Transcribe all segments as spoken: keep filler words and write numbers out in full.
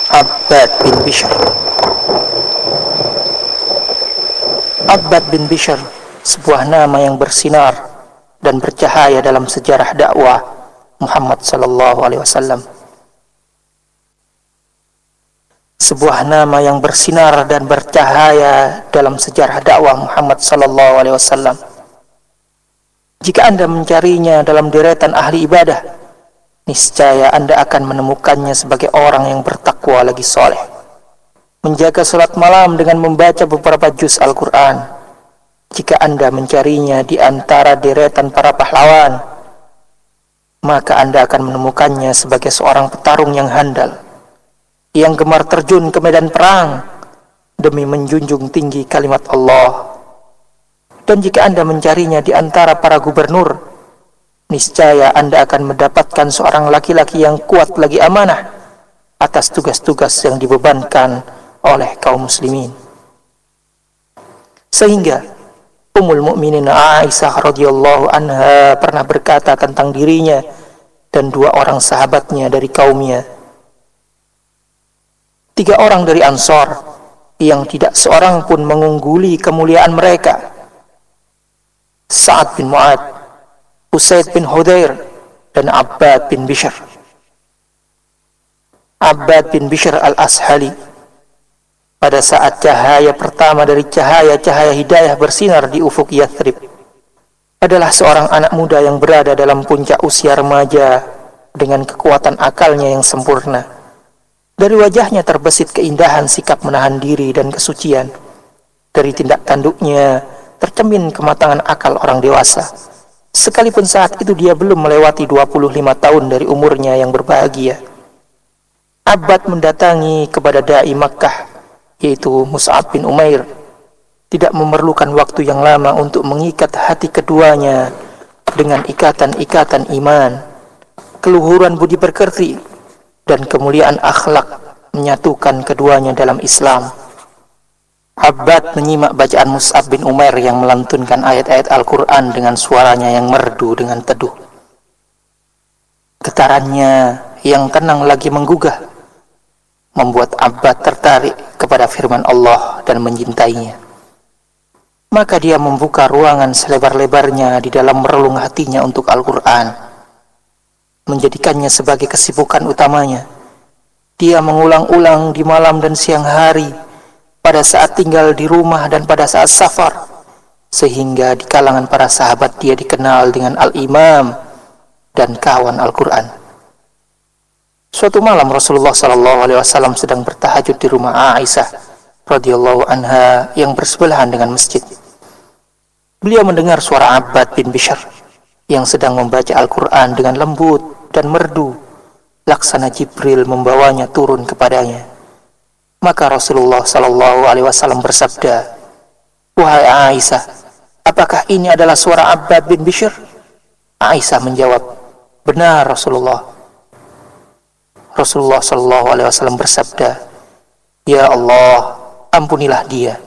Abbad bin Bishr. Abbad bin Bishr, sebuah nama yang bersinar dan bercahaya dalam sejarah dakwah Muhammad sallallahu alaihi wasallam. Sebuah nama yang bersinar dan bercahaya dalam sejarah dakwah Muhammad sallallahu alaihi wasallam. Jika Anda mencarinya dalam deretan ahli ibadah, niscaya Anda akan menemukannya sebagai orang yang bertakwa lagi soleh, menjaga salat malam dengan membaca beberapa juz Al-Quran. Jika Anda mencarinya di antara deretan para pahlawan, maka Anda akan menemukannya sebagai seorang petarung yang handal, yang gemar terjun ke medan perang demi menjunjung tinggi kalimat Allah. Dan jika Anda mencarinya di antara para gubernur, niscaya Anda akan mendapatkan seorang laki-laki yang kuat lagi amanah atas tugas-tugas yang dibebankan oleh kaum muslimin. Sehingga Ummul Mukminin Aisyah radhiyallahu anha pernah berkata tentang dirinya dan dua orang sahabatnya dari kaumnya, tiga orang dari Ansor yang tidak seorang pun mengungguli kemuliaan mereka, Sa'ad bin Mu'ad, Usaid bin Hudair, dan Abbad bin Bishr. Abbad bin Bishr al-Ashali, pada saat cahaya pertama dari cahaya-cahaya hidayah bersinar di ufuk Yathrib, adalah seorang anak muda yang berada dalam puncak usia remaja dengan kekuatan akalnya yang sempurna. Dari wajahnya terbesit keindahan sikap menahan diri dan kesucian. Dari tindak tanduknya tercermin kematangan akal orang dewasa, sekalipun saat itu dia belum melewati dua puluh lima tahun dari umurnya yang berbahagia. Abbad mendatangi kepada dai Makkah, yaitu Mus'ab bin Umair, tidak memerlukan waktu yang lama untuk mengikat hati keduanya dengan ikatan-ikatan iman, keluhuran budi pekerti, dan kemuliaan akhlak menyatukan keduanya dalam Islam. Abbad menyimak bacaan Mus'ab bin Umair yang melantunkan ayat-ayat Al-Quran dengan suaranya yang merdu dengan teduh. Getarannya yang tenang lagi menggugah membuat Abbad tertarik kepada firman Allah dan mencintainya. Maka dia membuka ruangan selebar-lebarnya di dalam relung hatinya untuk Al-Quran, menjadikannya sebagai kesibukan utamanya. Dia mengulang-ulang di malam dan siang hari, pada saat tinggal di rumah dan pada saat safar, sehingga di kalangan para sahabat dia dikenal dengan Al-Imam dan kawan Al-Quran. Suatu malam Rasulullah sallallahu alaihi wasallam sedang bertahajud di rumah Aisyah radhiyallahu anha yang bersebelahan dengan masjid. Beliau mendengar suara Abbad bin Bishr yang sedang membaca Al-Quran dengan lembut dan merdu, laksana Jibril membawanya turun kepadanya. Maka Rasulullah sallallahu alaihi wasallam bersabda, "Wahai Aisyah, apakah ini adalah suara Abbad bin Bishr?" Aisyah menjawab, "Benar Rasulullah." Rasulullah sallallahu alaihi wasallam bersabda, "Ya Allah, ampunilah dia."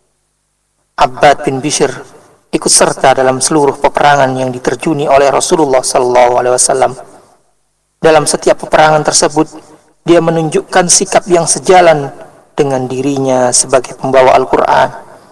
Abbad bin Bishr ikut serta dalam seluruh peperangan yang diterjuni oleh Rasulullah sallallahu alaihi wasallam. Dalam setiap peperangan tersebut, dia menunjukkan sikap yang sejalan dengan dirinya sebagai pembawa Al-Quran.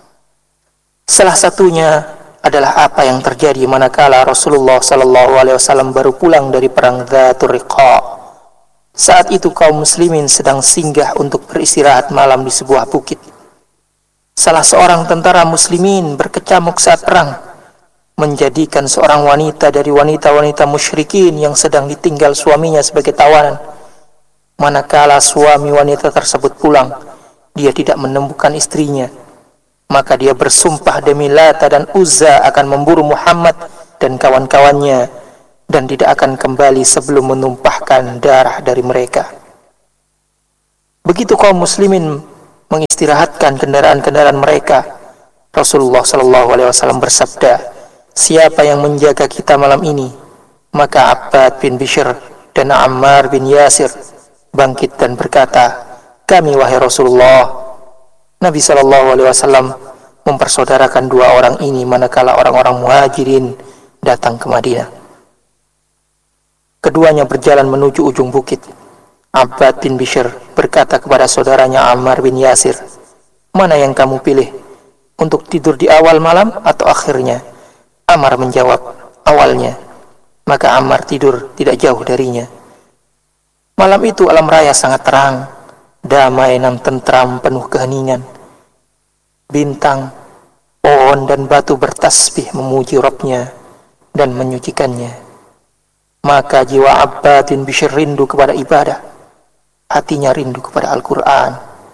Salah satunya adalah apa yang terjadi manakala Rasulullah sallallahu alaihi wasallam baru pulang dari perang Dzatur Riqa. Saat itu kaum muslimin sedang singgah untuk beristirahat malam di sebuah bukit. Salah seorang tentara muslimin berkecamuk saat perang, menjadikan seorang wanita dari wanita-wanita musyrikin yang sedang ditinggal suaminya sebagai tawanan. Manakala suami wanita tersebut pulang, dia tidak menemukan istrinya. Maka dia bersumpah demi Lata dan Uzza akan memburu Muhammad dan kawan-kawannya, dan tidak akan kembali sebelum menumpahkan darah dari mereka. Begitu kaum muslimin mengistirahatkan kendaraan-kendaraan mereka, Rasulullah sallallahu alaihi wasallam bersabda, "Siapa yang menjaga kita malam ini?" Maka Abbad bin Bishr dan Ammar bin Yasir bangkit dan berkata, "Kami wahai Rasulullah." Nabi sallallahu alaihi wasallam mempersaudarakan dua orang ini manakala orang-orang Muhajirin datang ke Madinah. Keduanya berjalan menuju ujung bukit. Abbad bin Bishr berkata kepada saudaranya Ammar bin Yasir, "Mana yang kamu pilih? Untuk tidur di awal malam atau akhirnya?" Ammar menjawab, "Awalnya." Maka Ammar tidur tidak jauh darinya. Malam itu alam raya sangat terang, damai dan tentram penuh keheningan. Bintang, pohon dan batu bertasbih memuji Rabbnya dan menyucikannya. Maka jiwa Abbad bin Bishr rindu kepada ibadah, hatinya rindu kepada Al-Quran.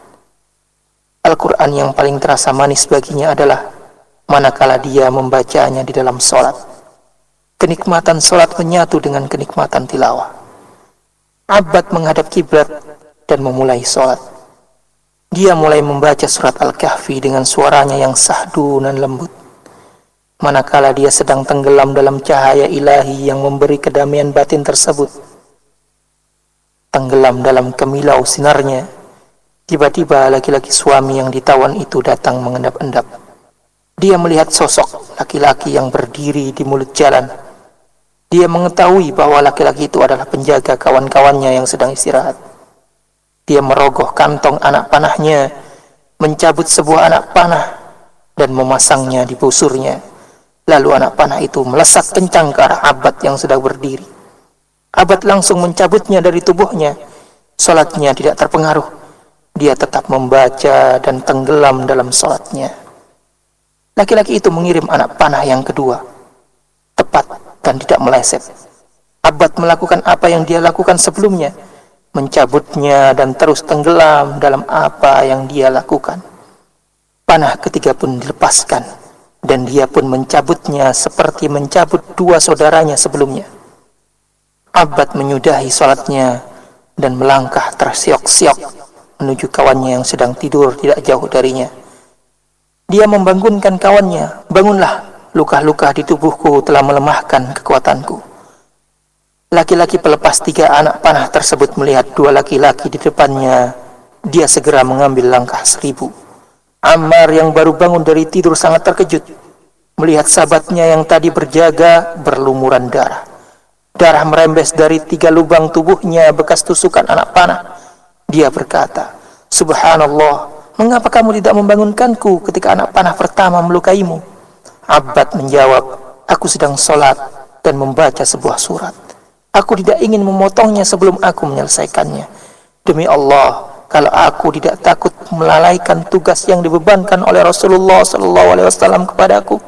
Al-Quran yang paling terasa manis baginya adalah manakala dia membacanya di dalam sholat. Kenikmatan sholat menyatu dengan kenikmatan tilawah. Abbad menghadap kiblat dan memulai sholat. Dia mulai membaca surat Al-Kahfi dengan suaranya yang sahdu dan lembut. Manakala dia sedang tenggelam dalam cahaya ilahi yang memberi kedamaian batin tersebut, tenggelam dalam kemilau sinarnya, tiba-tiba laki-laki suami yang ditawan itu datang mengendap-endap. Dia melihat sosok laki-laki yang berdiri di mulut jalan. Dia mengetahui bahwa laki-laki itu adalah penjaga kawan-kawannya yang sedang istirahat. Dia merogoh kantong anak panahnya, mencabut sebuah anak panah dan memasangnya di busurnya. Lalu anak panah itu melesat kencang ke arah Abbad yang sedang berdiri. Abbad langsung mencabutnya dari tubuhnya. Salatnya tidak terpengaruh. Dia tetap membaca dan tenggelam dalam salatnya. Laki-laki itu mengirim anak panah yang kedua, tepat dan tidak meleset. Abbad melakukan apa yang dia lakukan sebelumnya, mencabutnya dan terus tenggelam dalam apa yang dia lakukan. Panah ketiga pun dilepaskan, dan dia pun mencabutnya seperti mencabut dua saudaranya sebelumnya. Abbad menyudahi salatnya dan melangkah tersiok-siok menuju kawannya yang sedang tidur tidak jauh darinya. Dia membangunkan kawannya, "Bangunlah, luka-luka di tubuhku telah melemahkan kekuatanku." Laki-laki pelepas tiga anak panah tersebut melihat dua laki-laki di depannya. Dia segera mengambil langkah seribu. Ammar yang baru bangun dari tidur sangat terkejut melihat sahabatnya yang tadi berjaga berlumuran darah. Darah merembes dari tiga lubang tubuhnya bekas tusukan anak panah. Dia berkata, "Subhanallah, mengapa kamu tidak membangunkanku ketika anak panah pertama melukaimu?" Abbad menjawab, "Aku sedang sholat dan membaca sebuah surat. Aku tidak ingin memotongnya sebelum aku menyelesaikannya. Demi Allah, kalau aku tidak takut melalaikan tugas yang dibebankan oleh Rasulullah Sallallahu Alaihi Wasallam kepadaku,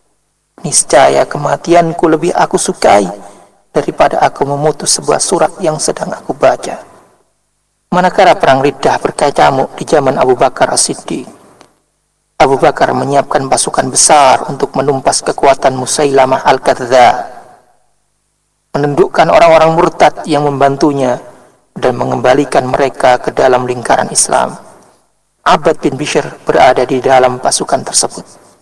niscaya kematianku lebih aku sukai daripada aku memutus sebuah surat yang sedang aku baca." Manakala perang Riddah berkecamuk di zaman Abu Bakar As-Siddiq, Abu Bakar menyiapkan pasukan besar untuk menumpas kekuatan Musailamah Al-Kadzdzab, menundukkan orang-orang murtad yang membantunya dan mengembalikan mereka ke dalam lingkaran Islam. Abbad bin Bishr berada di dalam pasukan tersebut.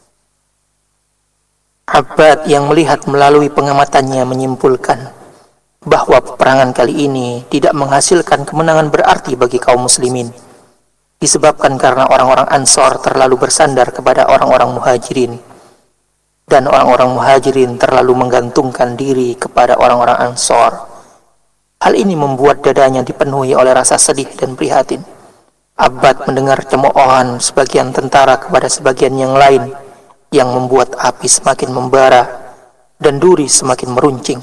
Abbad yang melihat melalui pengamatannya menyimpulkan bahwa peperangan kali ini tidak menghasilkan kemenangan berarti bagi kaum muslimin, disebabkan karena orang-orang Ansor terlalu bersandar kepada orang-orang Muhajirin, dan orang-orang Muhajirin terlalu menggantungkan diri kepada orang-orang Ansor. Hal ini membuat dadanya dipenuhi oleh rasa sedih dan prihatin. Abbad mendengar cemoohan sebagian tentara kepada sebagian yang lain, yang membuat api semakin membara dan duri semakin meruncing.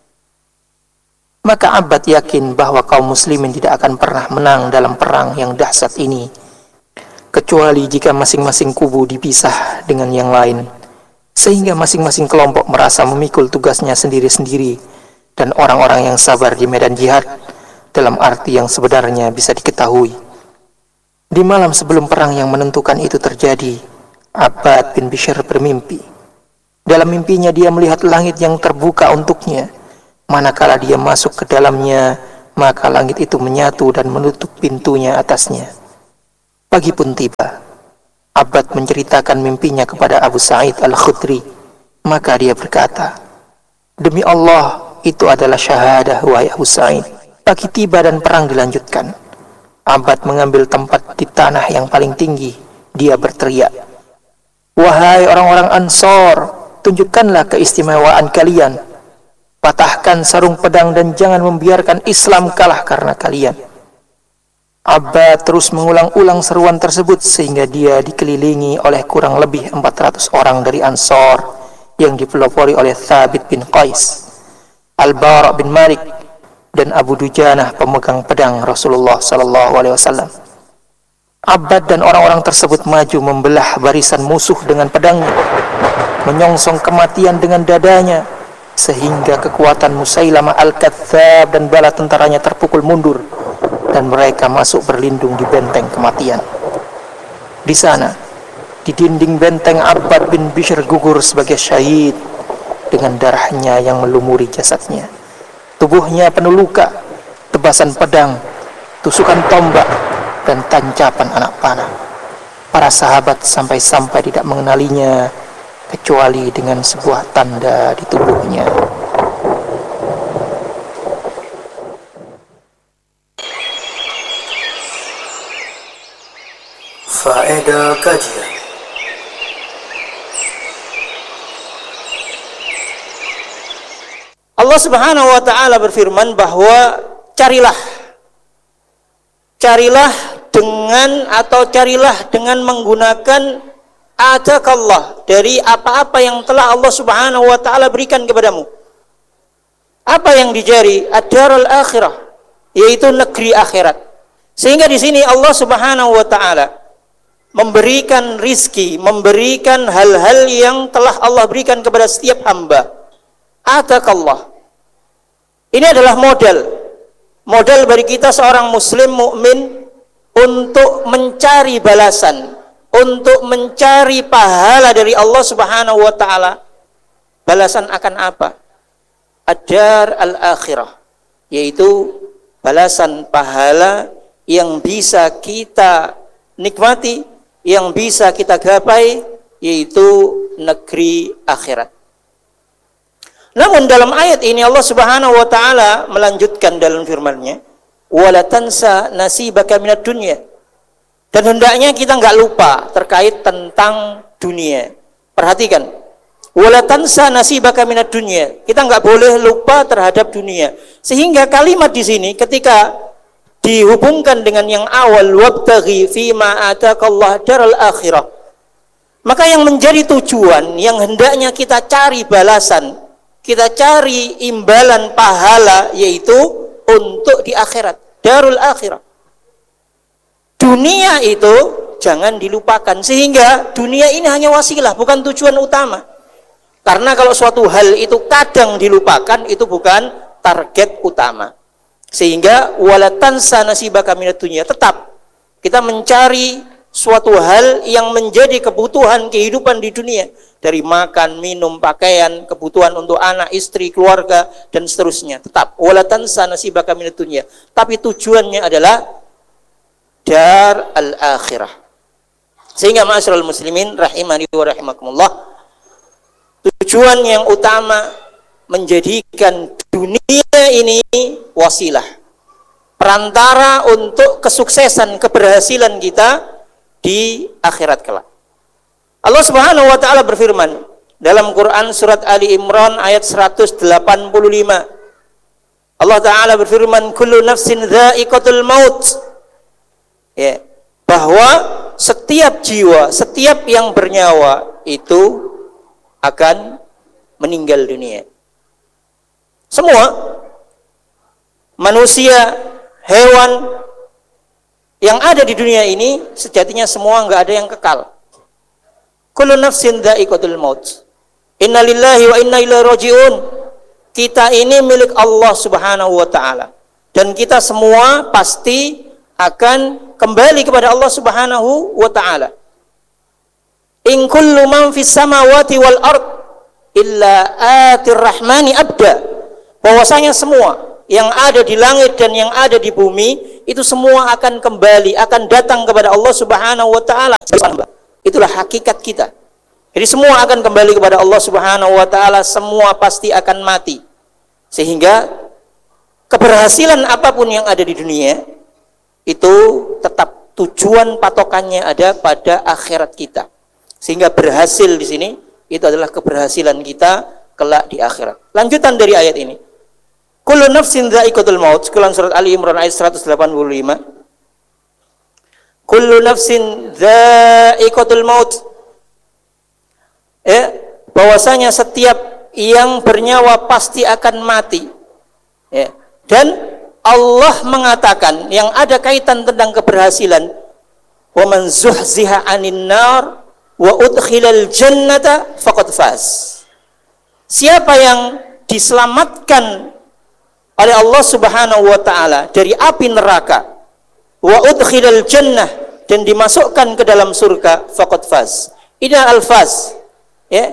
Maka Abbad yakin bahwa kaum muslimin tidak akan pernah menang dalam perang yang dahsyat ini, kecuali jika masing-masing kubu dipisah dengan yang lain, sehingga masing-masing kelompok merasa memikul tugasnya sendiri-sendiri, dan orang-orang yang sabar di medan jihad dalam arti yang sebenarnya bisa diketahui. Di malam sebelum perang yang menentukan itu terjadi, Abbad bin Bishr bermimpi. Dalam mimpinya dia melihat langit yang terbuka untuknya. Manakala dia masuk ke dalamnya, maka langit itu menyatu dan menutup pintunya atasnya. Pagi pun tiba. Abbad menceritakan mimpinya kepada Abu Sa'id Al-Khudri. Maka dia berkata, "Demi Allah, itu adalah syahadah, wahai Abu Sa'id." Pagi tiba dan perang dilanjutkan. Abbad mengambil tempat di tanah yang paling tinggi. Dia berteriak, "Wahai orang-orang Ansor, tunjukkanlah keistimewaan kalian. Patahkan sarung pedang dan jangan membiarkan Islam kalah karena kalian." Abbad terus mengulang-ulang seruan tersebut sehingga dia dikelilingi oleh kurang lebih empat ratus orang dari Ansor yang dipelopori oleh Thabit bin Qais, Al-Bara' bin Malik, dan Abu Dujanah pemegang pedang Rasulullah sallallahu alaihi wasallam. Abbad dan orang-orang tersebut maju membelah barisan musuh dengan pedangnya, menyongsong kematian dengan dadanya, sehingga kekuatan Musailamah Al-Kadzdzab dan bala tentaranya terpukul mundur dan mereka masuk berlindung di benteng kematian. Di sana, di dinding benteng, Abbad bin Bishr gugur sebagai syahid dengan darahnya yang melumuri jasadnya. Tubuhnya penuh luka, tebasan pedang, tusukan tombak, dan tancapan anak panah. Para sahabat sampai-sampai tidak mengenalinya kecuali dengan sebuah tanda di tubuhnya. Faedah kajian. Allah Subhanahu wa taala berfirman bahwa carilah carilah dengan atau carilah dengan menggunakan atakallah dari apa-apa yang telah Allah Subhanahu wa taala berikan kepadamu. Apa yang dicari? Ad-darul akhirah, yaitu negeri akhirat. Sehingga di sini Allah Subhanahu wa taala memberikan rizki, memberikan hal-hal yang telah Allah berikan kepada setiap hamba. Atakallah. Ini adalah modal. Modal bagi kita seorang muslim mukmin untuk mencari balasan, untuk mencari pahala dari Allah Subhanahu wa taala. Balasan akan apa? Ad-dar al-akhirah, yaitu balasan pahala yang bisa kita nikmati, yang bisa kita gapai, yaitu negeri akhirat. Namun dalam ayat ini Allah Subhanahu wa taala melanjutkan dalam firman-Nya, "Wala tansa nasibaka minad dunya." Dan hendaknya kita enggak lupa terkait tentang dunia. Perhatikan, "Wala tansa nasibaka minad dunya." Kita enggak boleh lupa terhadap dunia. Sehingga kalimat di sini ketika dihubungkan dengan yang awal, wabtaghi fima atakallah daral akhirah, maka yang menjadi tujuan, yang hendaknya kita cari balasan, kita cari imbalan pahala, yaitu untuk di akhirat, darul akhirah. Dunia itu jangan dilupakan, sehingga dunia ini hanya wasilah, bukan tujuan utama. Karena kalau suatu hal itu kadang dilupakan, itu bukan target utama. Sehingga wala tansa nasibaka minad dunya, tetap kita mencari suatu hal yang menjadi kebutuhan kehidupan di dunia, dari makan, minum, pakaian, kebutuhan untuk anak, istri, keluarga, dan seterusnya. Tetap wala tansa nasibaka minad dunya, tapi tujuannya adalah dar al-akhirah. Sehingga ma'asyiral muslimin rahimani wa rahimakumullah, tujuan yang utama menjadikan dunia ini wasilah, perantara untuk kesuksesan, keberhasilan kita di akhirat kelak. Allah Subhanahu wa taala berfirman dalam Quran surat Ali Imran ayat seratus delapan puluh lima. Allah taala berfirman, "Kullu nafsin dha'iqatul maut." Ya, bahwa setiap jiwa, setiap yang bernyawa itu akan meninggal dunia. Semua manusia, hewan yang ada di dunia ini sejatinya semua enggak ada yang kekal. Kullu nafsin dha'iqatul maut. Inna lillahi wa inna ilaihi raji'un. Kita ini milik Allah Subhanahu wa taala, dan kita semua pasti akan kembali kepada Allah Subhanahu wa taala. In kullu man fis samawati wal ard illa atir rahmani abda. Bahwasanya semua yang ada di langit dan yang ada di bumi itu semua akan kembali, akan datang kepada Allah Subhanahu wa taala. Itulah hakikat kita. Jadi semua akan kembali kepada Allah Subhanahu wa taala, semua pasti akan mati. Sehingga keberhasilan apapun yang ada di dunia itu tetap tujuan patokannya ada pada akhirat kita. Sehingga berhasil di sini itu adalah keberhasilan kita kelak di akhirat. Lanjutan dari ayat ini, kullu nafsin dha'iqatul maut, dalam surat Ali Imran ayat seratus delapan puluh lima. kullu nafsin dha'iqatul maut. Ya, bahwasanya setiap yang bernyawa pasti akan mati. Ya. Dan Allah mengatakan yang ada kaitan tentang keberhasilan, wa man zuhziha 'anil nar wa udkhilal jannata faqad faz. Siapa yang diselamatkan oleh Allah Subhanahu wa taala dari api neraka, wa udkhilal jannah, dan dimasukkan ke dalam surga, faqad faz. Ini al-faz, ya.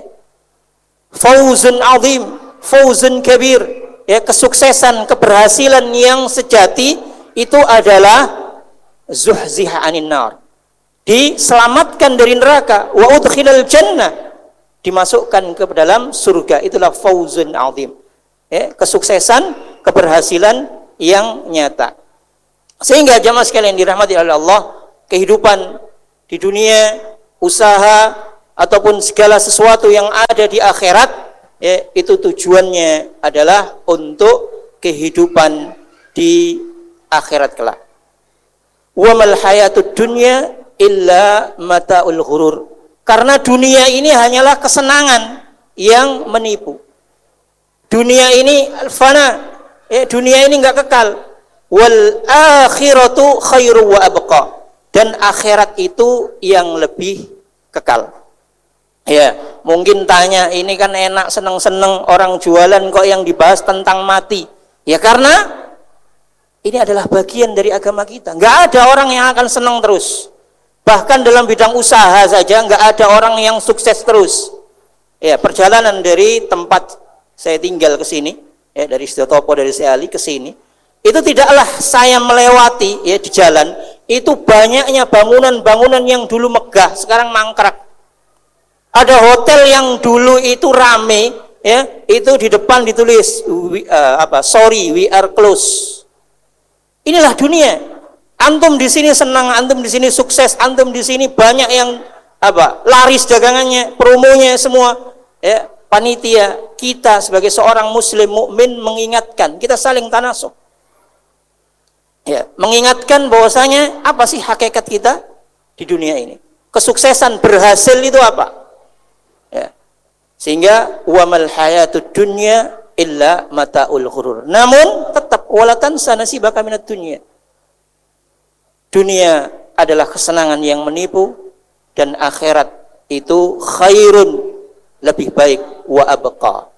Fauzun azim, fauzun kabir, ya, kesuksesan, keberhasilan yang sejati itu adalah zuhziha 'anil nar, diselamatkan dari neraka, wa udkhilal jannah, dimasukkan ke dalam surga, itulah fauzun azim, ya, kesuksesan, keberhasilan yang nyata. Sehingga jamaah sekalian dirahmati oleh Allah, kehidupan di dunia, usaha ataupun segala sesuatu yang ada di akhirat, ya, itu tujuannya adalah untuk kehidupan di akhirat kelak. Wa mal hayatud dunya illa mata'ul ghurur. Karena dunia ini hanyalah kesenangan yang menipu. Dunia ini fana, ya, dunia ini enggak kekal. Wal akhiratu khairu wa abqa. Dan akhirat itu yang lebih kekal. Ya, mungkin tanya, ini kan enak seneng-seneng orang jualan kok yang dibahas tentang mati. Ya karena ini adalah bagian dari agama kita. Enggak ada orang yang akan seneng terus. Bahkan dalam bidang usaha saja enggak ada orang yang sukses terus. Ya, perjalanan dari tempat saya tinggal ke sini, ya, dari Setopo, dari Seali ke sini, itu tidaklah saya melewati, ya, di jalan itu banyaknya bangunan-bangunan yang dulu megah sekarang mangkrak. Ada hotel yang dulu itu rame, ya, itu di depan ditulis we, uh, apa sorry we are close. Inilah dunia. Antum di sini senang, antum di sini sukses, antum di sini banyak yang apa laris dagangannya, promonya semua, ya. Panitia kita sebagai seorang muslim mukmin mengingatkan, kita saling tanasuh, ya, mengingatkan bahwasanya apa sih hakikat kita di dunia ini, kesuksesan berhasil itu apa, ya. Sehingga wa mal hayatud dunya illa mata'ul ghurur. Namun tetap wala tansa nasibaka minad dunya. Dunia adalah kesenangan yang menipu, dan akhirat itu khairun, lebih baik, wa abqa,